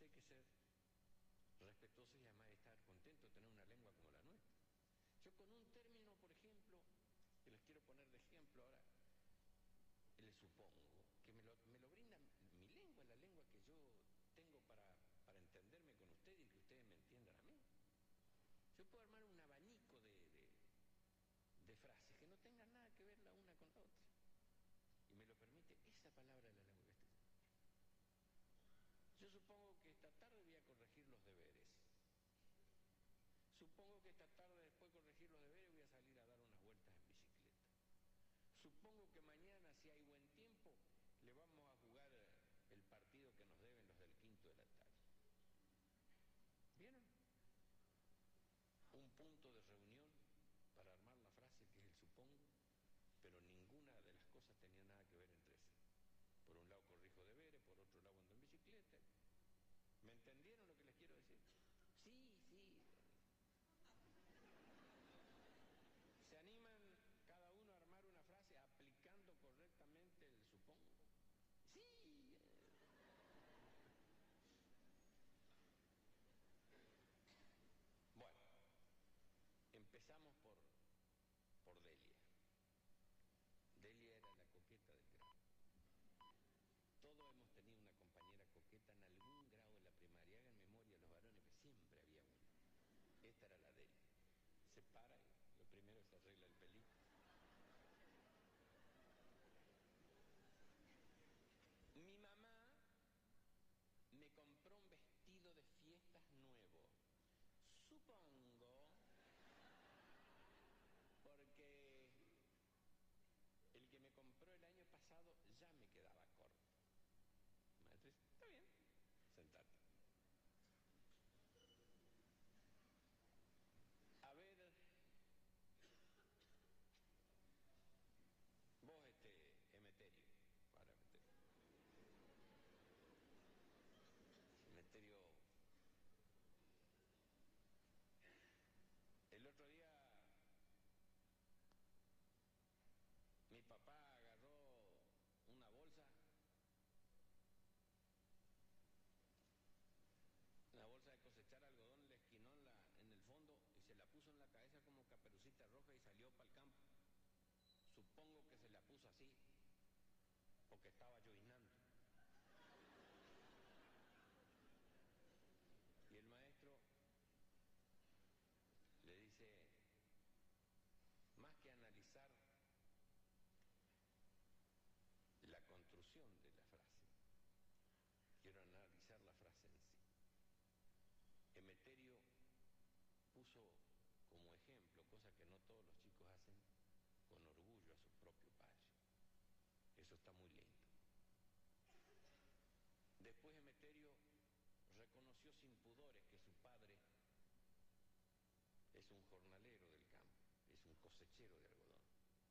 hay que ser respetuosos y además estar contentos de tener una lengua como la nuestra. Yo con un término, por ejemplo, que les quiero poner de ejemplo ahora, le supongo que me lo brinda mi lengua, la lengua que yo tengo para entenderme con ustedes y que ustedes me entiendan a mí. Yo puedo armar un abanico de frases que no tengan nada que ver la una con la otra. Y me lo permite esa palabra de la lengua castellana. Yo supongo que esta tarde voy a corregir los deberes. Supongo que esta tarde, después de corregir los deberes, voy a salir a dar unas vueltas en bicicleta. Supongo que mañana, si hay buen tiempo, le vamos a jugar el partido que nos deben los del 5 de la tarde. ¿Vieron? Un punto de reunión para armar la frase que es el supongo, pero ninguna de las cosas tenía nada que ver entre sí. Por un lado corrijo deberes, por otro lado ando en bicicleta. ¿Me entendieron lo que les quiero decir? Sí, sí. ¿Se animan cada uno a armar una frase aplicando correctamente el supongo? Sí. Bueno, empezamos por Delia. Delia era la coqueta del grado. Todos hemos tenido una compañera coqueta en algún grado de la primaria. Hagan memoria los varones, que siempre había una. Esta era la Delia. Se para y lo primero se arregla el pelito. Mi mamá me compró un vestido de fiestas nuevo. Supongo, porque el que me compró el año pasado ya me quedaba corto. Madre, está bien, sentate. A ver, vos Emeterio, para Emeterio. Emeterio, el otro día mi papá agarró una bolsa de cosechar algodón, le esquinó en el fondo y se la puso en la cabeza como Caperucita Roja y salió para el campo. Supongo que se la puso así porque estaba llovinando. Y el maestro le dice, más que analizar la construcción de la frase, quiero analizar la frase en sí. Emeterio puso como ejemplo, cosa que no todos los chicos hacen, con orgullo a su propio padre. Eso está muy lindo. Después Emeterio reconoció sin pudores que su padre es un jornalero del campo, es un cosechero de algodón.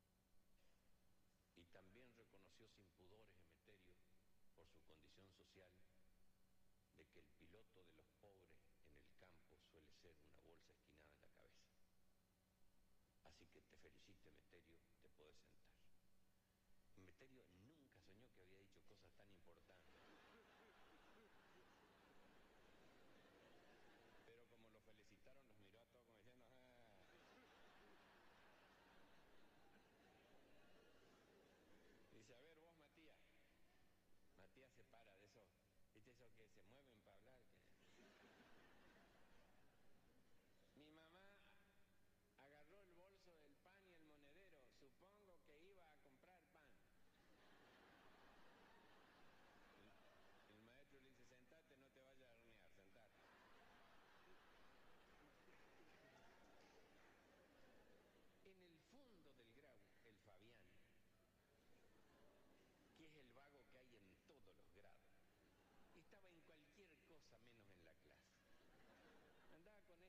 Y también reconoció sin pudores Emeterio, por su condición social, de que el piloto de los pobres en el campo suele ser una bolsa esquinada en la cabeza. Así que te felicito, Emeterio, te podés sentar. Emeterio nunca soñó que había dicho cosas tan importantes.